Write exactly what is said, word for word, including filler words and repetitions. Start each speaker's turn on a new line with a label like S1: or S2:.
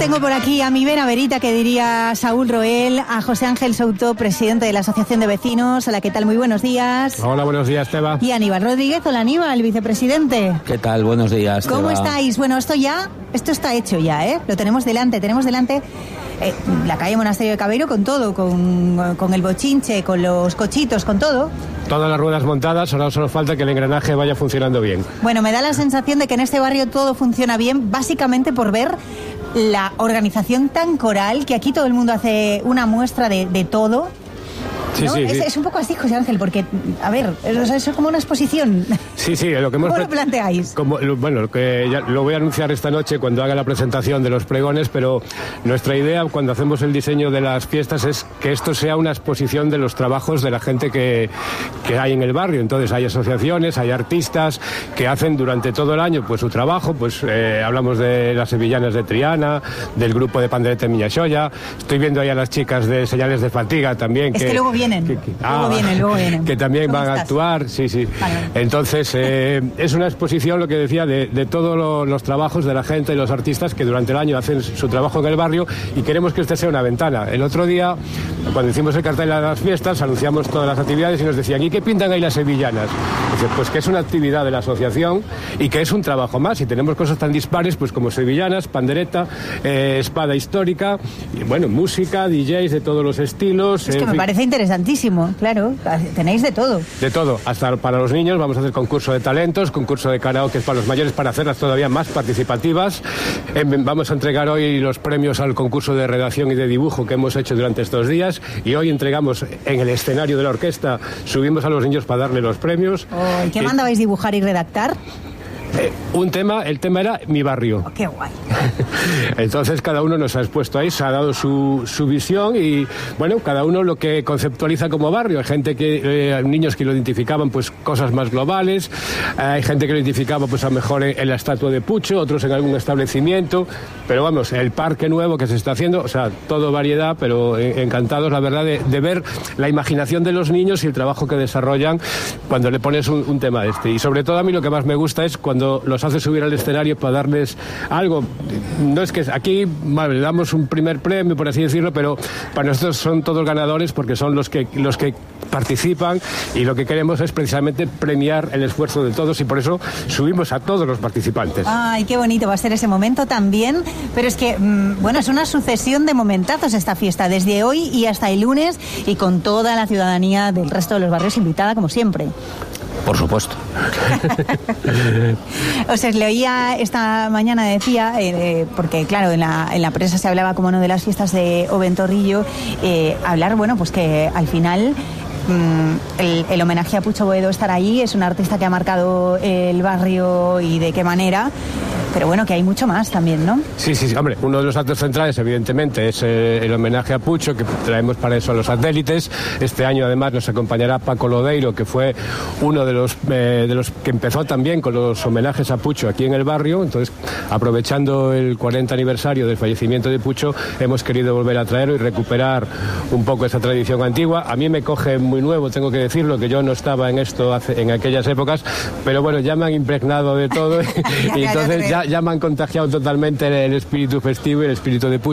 S1: Tengo por aquí a mi Benaverita, que diría Saúl Roel, a José Ángel Souto, presidente de la Asociación de Vecinos. Hola, ¿qué tal? Muy buenos días.
S2: Hola, buenos días, Teba.
S1: Y Aníbal Rodríguez. Hola, Aníbal, vicepresidente.
S3: ¿Qué tal? Buenos días,
S1: ¿Cómo
S3: Teba?
S1: estáis? Bueno, esto ya, esto está hecho ya, ¿eh? Lo tenemos delante, tenemos delante eh, la calle Monasterio de Cabeiro con todo, con, con el bochinche, con los cochitos, con todo.
S2: Todas las ruedas montadas, ahora solo falta que el engranaje vaya funcionando bien.
S1: Bueno, me da la sensación de que en este barrio todo funciona bien, básicamente por ver la organización tan coral, que aquí todo el mundo hace una muestra de, de todo.
S2: Sí,
S1: ¿no?
S2: sí,
S1: es,
S2: sí.
S1: es un poco así, José Ángel, porque, a ver, es, es como una exposición.
S2: Sí, sí, lo que hemos...
S1: ¿Cómo lo planteáis?
S2: Como, bueno, lo que ya lo voy a anunciar esta noche cuando haga la presentación de los pregones, pero nuestra idea cuando hacemos el diseño de las fiestas es que esto sea una exposición de los trabajos de la gente que, que hay en el barrio. Entonces hay asociaciones, hay artistas que hacen durante todo el año pues su trabajo, pues eh, hablamos de las sevillanas de Triana, del grupo de Pandereta Miñaxolla, estoy viendo ahí a las chicas de Señales de Fatiga también.
S1: Es
S2: que,
S1: que luego vienen,
S2: que, que,
S1: luego
S2: ah,
S1: vienen, luego vienen.
S2: Que también van
S1: estás?
S2: a actuar, sí, sí.
S1: Vale.
S2: Entonces, eh, es una exposición, lo que decía, de, de todos lo, los trabajos de la gente y los artistas que durante el año hacen su trabajo en el barrio, y queremos que este sea una ventana. El otro día, cuando hicimos el cartel de las fiestas, anunciamos todas las actividades y nos decían, ¿y qué pintan ahí las sevillanas? Dice, pues que es una actividad de la asociación y que es un trabajo más, y tenemos cosas tan dispares pues como sevillanas, pandereta, eh, espada histórica, y bueno, música, D Js de todos los estilos.
S1: Es que
S2: en
S1: me
S2: fin,
S1: parece interesantísimo, claro, tenéis de todo.
S2: de todo, hasta para los niños vamos a hacer concurso de talentos, concurso de karaoke para los mayores, para hacerlas todavía más participativas. Eh, vamos a entregar hoy los premios al concurso de redacción y de dibujo que hemos hecho durante estos días, y hoy entregamos en el escenario de la orquesta, subimos a los niños para darle los premios.
S1: Oh, ¿Qué
S2: Eh,
S1: mandabais dibujar y redactar?
S2: Eh, un tema, el tema era mi barrio.
S1: Oh, ¡qué guay!
S2: Entonces cada uno nos ha expuesto ahí, se ha dado su, su visión, y bueno, cada uno lo que conceptualiza como barrio. Hay gente que, eh, niños que lo identificaban pues cosas más globales, eh, hay gente que lo identificaba pues a lo mejor en, en la estatua de Pucho, otros en algún establecimiento, pero vamos, el parque nuevo que se está haciendo, o sea, todo variedad, pero eh, encantados la verdad de, de ver la imaginación de los niños y el trabajo que desarrollan cuando le pones un, un tema de este. Y sobre todo a mí lo que más me gusta es cuando los hace subir al escenario para darles algo. No es que aquí vale, le damos un primer premio, por así decirlo, pero para nosotros son todos ganadores porque son los que los que participan, y lo que queremos es precisamente premiar el esfuerzo de todos, y por eso subimos a todos los participantes.
S1: Ay, qué bonito va a ser ese momento también, pero es que, mmm, bueno, es una sucesión de momentazos esta fiesta, desde hoy y hasta el lunes, y con toda la ciudadanía del resto de los barrios invitada, como siempre.
S3: Por supuesto.
S1: O sea, le oía esta mañana, decía, eh, porque claro, en la, en la prensa se hablaba, como no, de las fiestas de Oventorrillo, eh, hablar, bueno, pues que al final mmm, el, el homenaje a Pucho Boedo estará ahí, es un artista que ha marcado el barrio y de qué manera. Pero bueno, que hay mucho más también, ¿no?
S2: Sí, sí, sí, hombre, uno de los actos centrales, evidentemente, es eh, el homenaje a Pucho, que traemos para eso a los satélites. Este año, además, nos acompañará Paco Lodeiro, que fue uno de los, eh, de los que empezó también con los homenajes a Pucho aquí en el barrio. Entonces, aprovechando el cuarenta aniversario del fallecimiento de Pucho, hemos querido volver a traerlo y recuperar un poco esa tradición antigua. A mí me coge muy nuevo, tengo que decirlo, que yo no estaba en esto hace, en aquellas épocas, pero bueno, ya me han impregnado de todo y entonces ya, ya me han contagiado totalmente el espíritu festivo y el espíritu de Pucho.